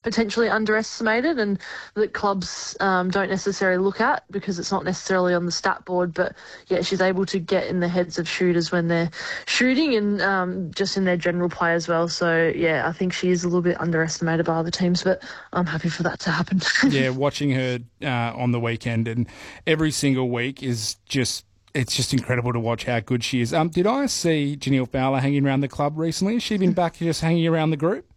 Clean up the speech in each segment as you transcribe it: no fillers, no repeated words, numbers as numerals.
potentially underestimated and that clubs don't necessarily look at because it's not necessarily on the stat board. But, yeah, she's able to get in the heads of shooters when they're shooting and just in their general play as well. So, yeah, I think she is a little bit underestimated by other teams, but I'm happy for that to happen. Yeah, watching her on the weekend and every single week is just... It's just incredible to watch how good she is. Did I see Janelle Fowler hanging around the club recently? Has she been back just hanging around the group?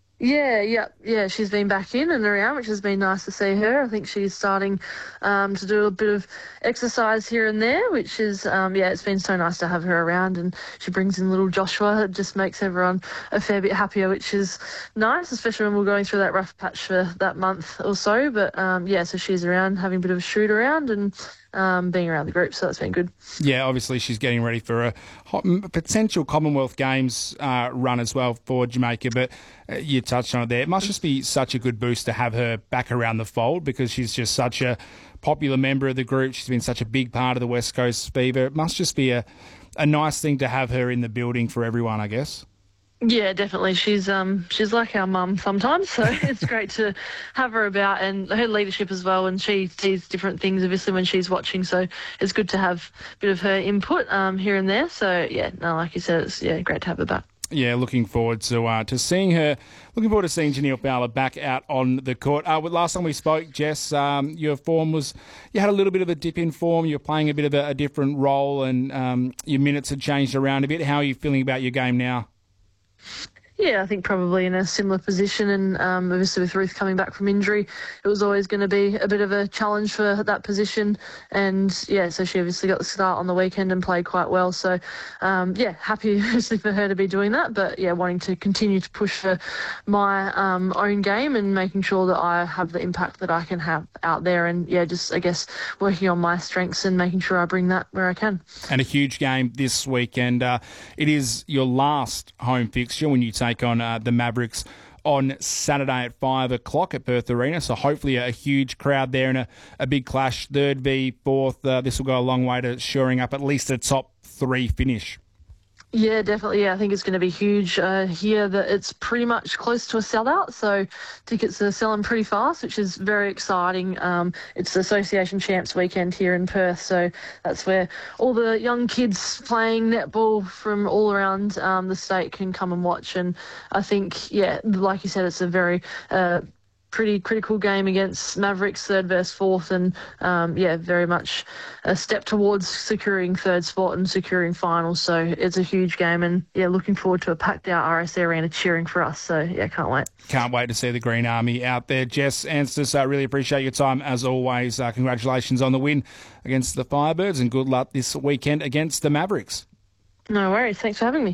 Yeah. She's been back in and around, which has been nice to see her. I think she's starting to do a bit of exercise here and there, which is, it's been so nice to have her around. And she brings in little Joshua. It just makes everyone a fair bit happier, which is nice, especially when we're going through that rough patch for that month or so. But, so she's around, having a bit of a shoot around and being around the group, so that's been good. Yeah, obviously she's getting ready for a potential Commonwealth Games run as well for Jamaica, but you touched on it there. It must just be such a good boost to have her back around the fold because she's just such a popular member of the group. She's been such a big part of the West Coast Fever. It must just be a nice thing to have her in the building for everyone, I guess. Yeah, definitely. She's like our mum sometimes, so it's great to have her about and her leadership as well. And she sees different things, obviously, when she's watching. So it's good to have a bit of her input here and there. So like you said, it's great to have her back. Yeah, looking forward to seeing her. Looking forward to seeing Janelle Fowler back out on the court. Last time we spoke, Jess, your form was you had a little bit of a dip in form. You're playing a bit of a different role, and your minutes had changed around a bit. How are you feeling about your game now? Yeah, I think probably in a similar position, and obviously with Ruth coming back from injury, it was always going to be a bit of a challenge for that position. And so she obviously got the start on the weekend and played quite well. So happy obviously for her to be doing that, but wanting to continue to push for my own game and making sure that I have the impact that I can have out there, and just I guess working on my strengths and making sure I bring that where I can. And a huge game this weekend. It is your last home fixture when you take on the Mavericks on Saturday at 5 o'clock at Perth Arena. So hopefully a huge crowd there and a big clash, third v fourth. This will go a long way to shoring up at least a top 3 finish. Yeah, definitely. Yeah, I think it's going to be huge here. That it's pretty much close to a sellout, so tickets are selling pretty fast, which is very exciting. It's the Association Champs weekend here in Perth, so that's where all the young kids playing netball from all around the state can come and watch. And I think, like you said, it's a very pretty critical game against Mavericks, third versus fourth, and very much a step towards securing third spot and securing finals. So it's a huge game, and looking forward to a packed out RSA Arena cheering for us. So can't wait. Can't wait to see the Green Army out there. Jess Anstice, I really appreciate your time as always. Congratulations on the win against the Firebirds, and good luck this weekend against the Mavericks. No worries. Thanks for having me.